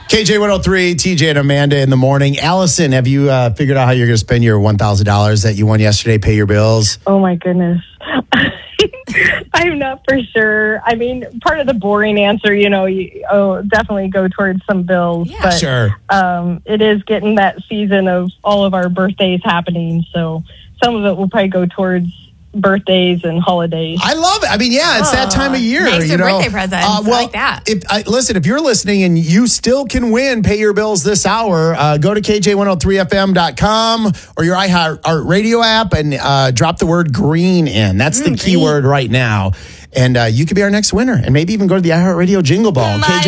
KJ 103, TJ and Amanda in the morning. Allison, have you figured out how you're going to spend your $1,000 that you won yesterday? Pay your bills? Oh, my goodness. I'm not for sure. I mean, part of the boring answer, definitely go towards some bills. Yeah, but, sure. It is getting that season of all of our birthdays happening. So some of it will probably go towards birthdays and holidays. I love it. I mean, yeah, it's that time of year. Nice birthday presents. I like that. Listen, if you're listening and you still can win, pay your bills this hour, go to KJ103FM.com or your iHeart Radio app and drop the word green in. That's the keyword right now. And you could be our next winner and maybe even go to the iHeart Radio Jingle Ball. KJ